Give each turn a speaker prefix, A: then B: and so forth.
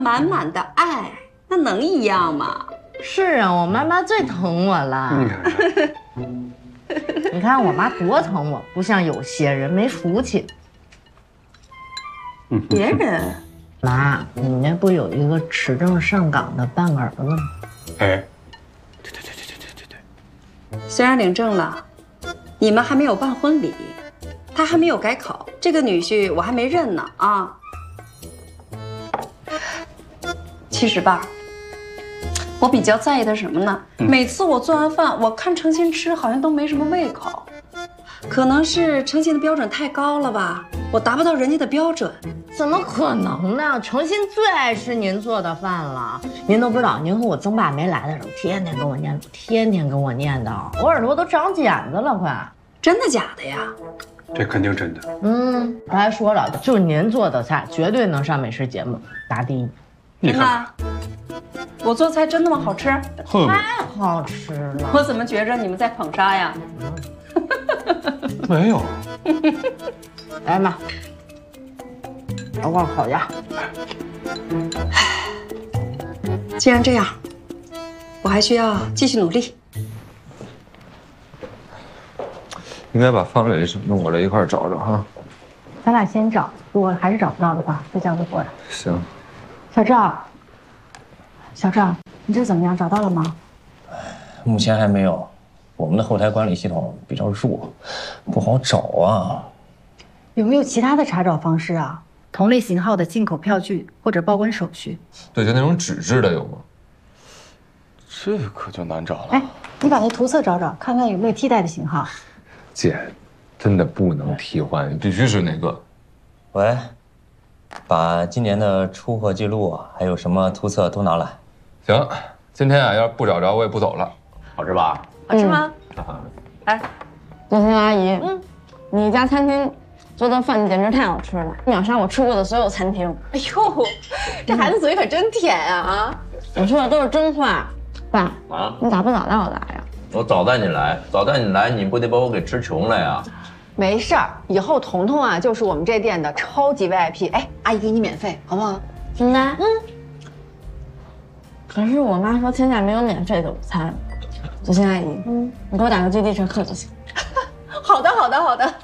A: 满满的爱，那能一样吗？
B: 是啊，我妈妈最疼我了。你看我妈多疼我，不像有些人没福气。
A: 别人，
B: 妈，你那不有一个持证上岗的半个儿子吗？
C: 哎，
A: 虽然领证了，你们还没有办婚礼，他还没有改口，这个女婿我还没认呢啊。其实吧，我比较在意的是什么呢？每次我做完饭，我看程鑫吃好像都没什么胃口，可能是程鑫的标准太高了吧，我达不到人家的标准。
B: 怎么可能呢？程鑫最爱吃您做的饭了，您都不知道，您和我曾爸没来的时候，天天跟我念叨，天天跟我念叨，我耳朵都长茧子了，快。
A: 真的假的呀？
C: 这肯定真的。
B: 他还说了，就您做的菜绝对能上美食节目拿第一。
A: 真的？我做菜真那么好吃？
B: 太好吃了！
A: 我怎么觉着你们在捧杀呀？
C: 没有。
B: 来妈，熬罐烤鸭。
A: 既然这样，我还需要继续努力。
D: 应该把方磊什么弄过来一块找找哈。
E: 咱俩先找，如果还是找不到的话，再叫他过来。
D: 行。
E: 小赵，小赵，你这怎么样？找到了吗？
F: 目前还没有，我们的后台管理系统比较弱，不好找啊。
E: 有没有其他的查找方式啊？同类型号的进口票据或者报关手续？
D: 对，就那种纸质的有吗？
C: 这可就难找了。
E: 哎，你把那图册找找，看看有没有替代的型号。
D: 姐，真的不能替换，必须是那个。
F: 喂，把今年的出货记录还有什么图册都拿来。
D: 行，今天啊，要是不找着我也不走了。
C: 好吃吧？
A: 好吃吗？来，
G: 刘星阿姨，你家餐厅做的饭简直太好吃了，秒杀我吃过的所有餐厅。
A: 哎呦，这孩子嘴可真甜啊！
G: 我说的都是真话。爸，你咋不早带我来呀？
H: 我早带你来，早带你来，你不得把我给吃穷了呀？
I: 没事儿，以后彤彤啊就是我们这店的超级 VIP， 哎，阿姨给你免费，好不好？
G: 真的？可是我妈说天下没有免费的午餐。左星阿姨，你给我打个最低乘客就行。
I: 好的，好的，好的。